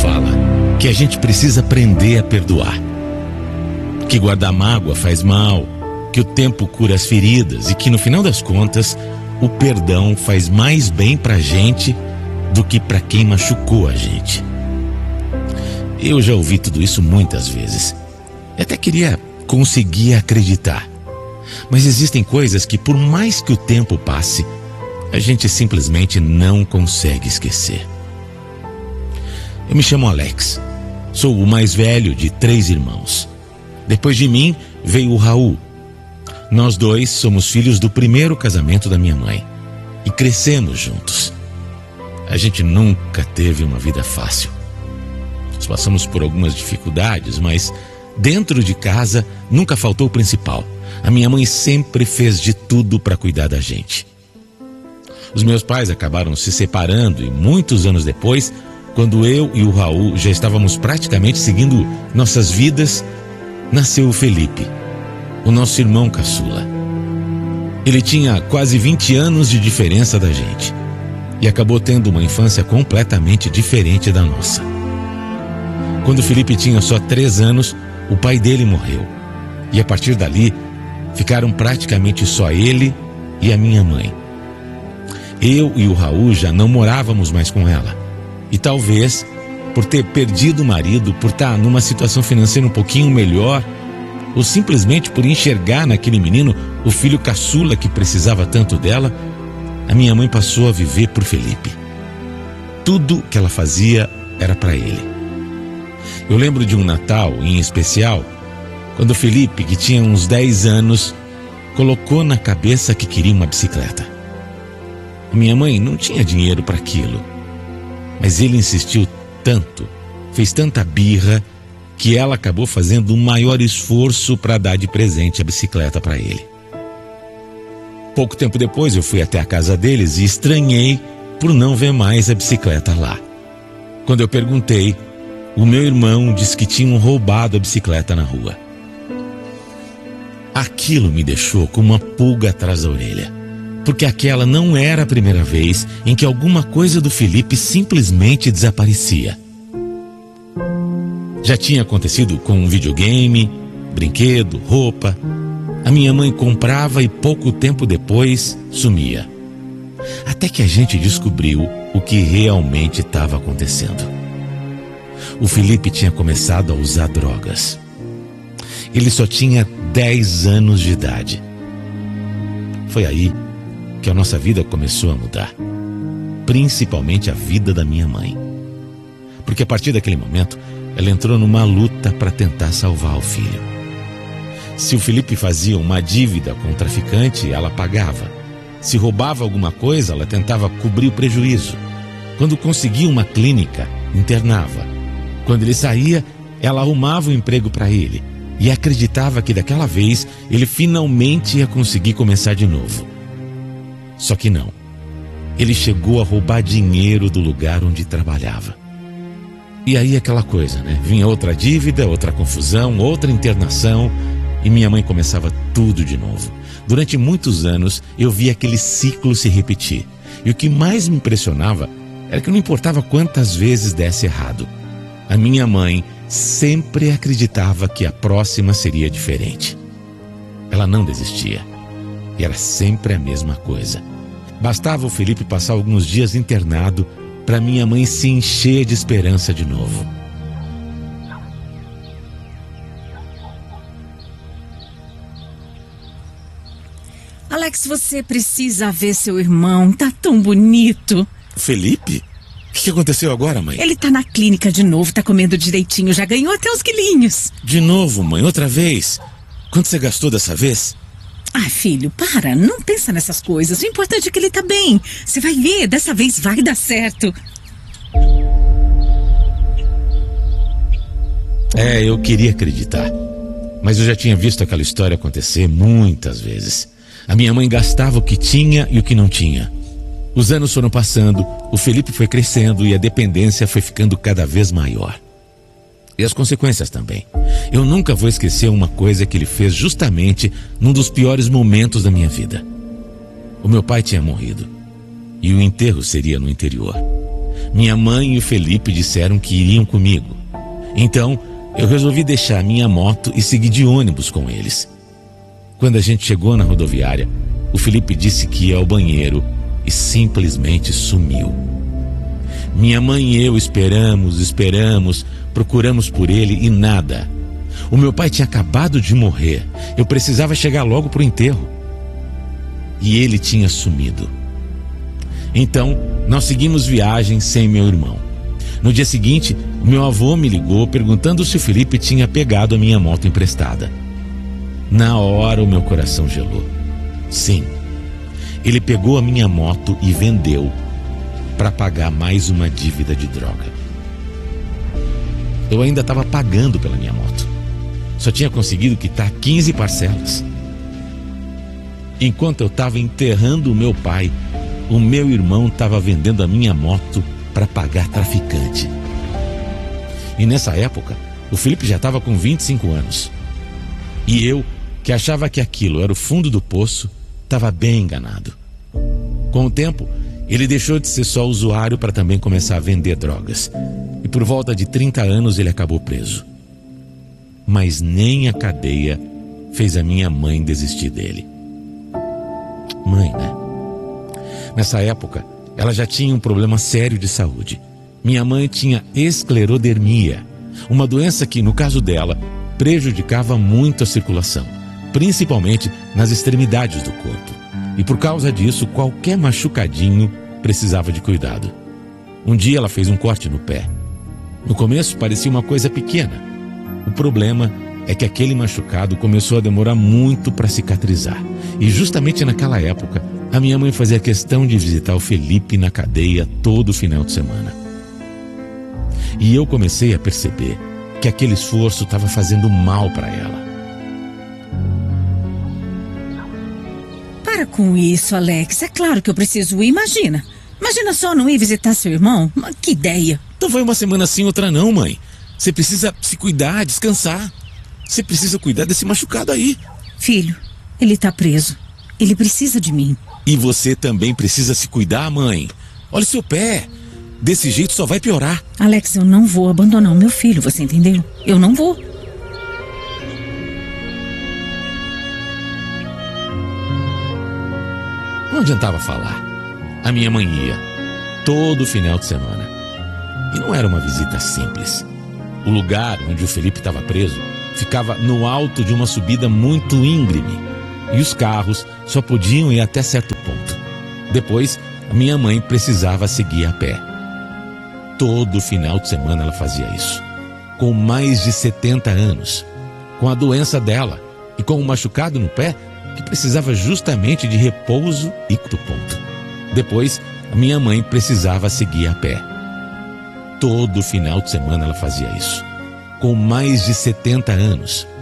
fala que a gente precisa aprender a perdoar, que guardar mágoa faz mal, que o tempo cura as feridas e que no final das contas o perdão faz mais bem pra gente do que pra quem machucou a gente. Eu já ouvi tudo isso muitas vezes. Até queria conseguir acreditar. Mas existem coisas que, por mais que o tempo passe, a gente simplesmente não consegue esquecer. Eu me chamo Alex. Sou o mais velho de 3 irmãos. Depois de mim veio o Raul. Nós 2 somos filhos do primeiro casamento da minha mãe e crescemos juntos. A gente nunca teve uma vida fácil. Nós passamos por algumas dificuldades, mas dentro de casa nunca faltou o principal. A minha mãe sempre fez de tudo para cuidar da gente. Os meus pais acabaram se separando e muitos anos depois, quando eu e o Raul já estávamos praticamente seguindo nossas vidas, nasceu o Felipe, o nosso irmão caçula. Ele tinha quase 20 anos de diferença da gente e acabou tendo uma infância completamente diferente da nossa. Quando o Felipe tinha só 3 anos, o pai dele morreu. E a partir dali, ficaram praticamente só ele e a minha mãe. Eu e o Raul já não morávamos mais com ela. E talvez, por ter perdido o marido, por estar numa situação financeira um pouquinho melhor, ou simplesmente por enxergar naquele menino o filho caçula que precisava tanto dela, a minha mãe passou a viver por Felipe. Tudo que ela fazia era para ele. Eu lembro de um Natal, em especial, quando o Felipe, que tinha uns 10 anos, colocou na cabeça que queria uma bicicleta. A minha mãe não tinha dinheiro para aquilo, mas ele insistiu tanto, fez tanta birra, que ela acabou fazendo um maior esforço para dar de presente a bicicleta para ele. Pouco tempo depois eu fui até a casa deles e estranhei por não ver mais a bicicleta lá. Quando eu perguntei, o meu irmão disse que tinham roubado a bicicleta na rua. Aquilo me deixou com uma pulga atrás da orelha, porque aquela não era a primeira vez em que alguma coisa do Felipe simplesmente desaparecia. Já tinha acontecido com um videogame, brinquedo, roupa. A minha mãe comprava e pouco tempo depois sumia. Até que a gente descobriu o que realmente estava acontecendo. O Felipe tinha começado a usar drogas. Ele só tinha 10 anos de idade. Foi aí que a nossa vida começou a mudar. Principalmente a vida da minha mãe. Porque a partir daquele momento, ela entrou numa luta para tentar salvar o filho. Se o Felipe fazia uma dívida com o traficante, ela pagava. Se roubava alguma coisa, ela tentava cobrir o prejuízo. Quando conseguia uma clínica, internava. Quando ele saía, ela arrumava um emprego para ele e acreditava que daquela vez ele finalmente ia conseguir começar de novo. Só que não. Ele chegou a roubar dinheiro do lugar onde trabalhava. E aí aquela coisa, né? Vinha outra dívida, outra confusão, outra internação e minha mãe começava tudo de novo. Durante muitos anos eu via aquele ciclo se repetir. E o que mais me impressionava era que não importava quantas vezes desse errado. A minha mãe sempre acreditava que a próxima seria diferente. Ela não desistia. E era sempre a mesma coisa. Bastava o Felipe passar alguns dias internado para minha mãe se encher de esperança de novo. Alex, você precisa ver seu irmão. Tá tão bonito. Felipe? O que aconteceu agora, mãe? Ele tá na clínica de novo, tá comendo direitinho, já ganhou até os quilinhos. De novo, mãe, outra vez? Quanto você gastou dessa vez? Ah, filho, para, não pensa nessas coisas. O importante é que ele tá bem. Você vai ver, dessa vez vai dar certo. Eu queria acreditar. Mas eu já tinha visto aquela história acontecer muitas vezes. A minha mãe gastava o que tinha e o que não tinha. Os anos foram passando, o Felipe foi crescendo e a dependência foi ficando cada vez maior. E as consequências também. Eu nunca vou esquecer uma coisa que ele fez justamente num dos piores momentos da minha vida. O meu pai tinha morrido e o enterro seria no interior. Minha mãe e o Felipe disseram que iriam comigo. Então, eu resolvi deixar minha moto e seguir de ônibus com eles. Quando a gente chegou na rodoviária, o Felipe disse que ia ao banheiro e simplesmente sumiu. Minha mãe e eu esperamos, procuramos por ele e nada. O meu pai tinha acabado de morrer. Eu precisava chegar logo para o enterro. E ele tinha sumido. Então, nós seguimos viagem sem meu irmão. No dia seguinte, o meu avô me ligou perguntando se o Felipe tinha pegado a minha moto emprestada. Na hora, o meu coração gelou. Sim, ele pegou a minha moto e vendeu para pagar mais uma dívida de droga. Eu ainda estava pagando pela minha moto. Só tinha conseguido quitar 15 parcelas. Enquanto eu estava enterrando o meu pai, o meu irmão estava vendendo a minha moto para pagar traficante. E nessa época, o Felipe já estava com 25 anos. E eu, que achava que aquilo era o fundo do poço, estava bem enganado. Com o tempo, ele deixou de ser só usuário para também começar a vender drogas. E por volta de 30 anos ele acabou preso. Mas nem a cadeia fez a minha mãe desistir dele. Mãe, né? Nessa época, ela já tinha um problema sério de saúde. Minha mãe tinha esclerodermia, uma doença que, no caso dela, prejudicava muito a circulação, principalmente nas extremidades do corpo. E por causa disso, qualquer machucadinho precisava de cuidado. Um dia ela fez um corte no pé. No começo parecia uma coisa pequena. O problema é que aquele machucado começou a demorar muito para cicatrizar. E justamente naquela época, a minha mãe fazia questão de visitar o Felipe na cadeia todo final de semana. E eu comecei a perceber que aquele esforço estava fazendo mal para ela. Para com isso, Alex. É claro que eu preciso ir. Imagina só não ir visitar seu irmão. Que ideia. Então foi uma semana sim, outra não, mãe. Você precisa se cuidar, descansar. Você precisa cuidar desse machucado aí. Filho, ele tá preso. Ele precisa de mim. E você também precisa se cuidar, mãe. Olha o seu pé. Desse jeito só vai piorar. Alex, eu não vou abandonar o meu filho, você entendeu? Eu não vou. Não adiantava falar. A minha mãe ia todo final de semana. E não era uma visita simples. O lugar onde o Felipe estava preso ficava no alto de uma subida muito íngreme. E os carros só podiam ir até certo ponto. Depois, a minha mãe precisava seguir a pé. Todo final de semana ela fazia isso. Com mais de 70 anos. Com a doença dela e com um machucado no pé que precisava justamente de repouso e ponto. Depois, a minha mãe precisava seguir a pé. Todo final de semana ela fazia isso. Com mais de 70 anos.